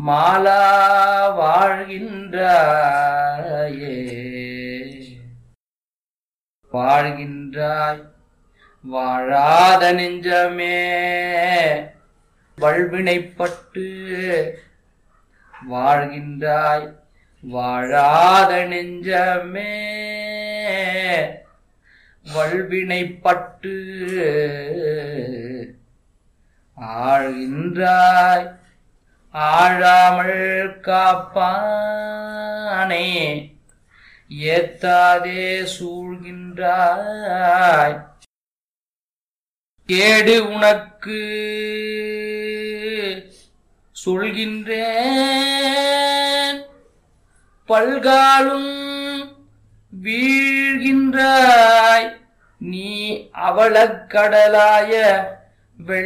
மாலா வாழ்கின்றாயே வாழ்கின்றாய் வாழாத நெஞ்சமே வல்வினைப்பட்டு வாழ்கின்றாய் வாழாத நெஞ்சமே வல்வினைப்பட்டு ஆழ்கின்றாய் ஆழாமல் காப்பானே ஏத்தாதே சூழ்கின்றாய் கேடு உனக்கு சொல்கின்றேன் பல்காலும் வீழ்கின்றாய் நீ அவலக்கடலாய